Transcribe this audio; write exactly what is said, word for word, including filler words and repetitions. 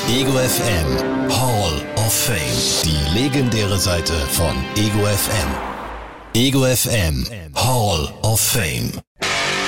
Ego F M Hall of Fame. Die legendäre Seite von Ego F M. Ego F M Hall of Fame.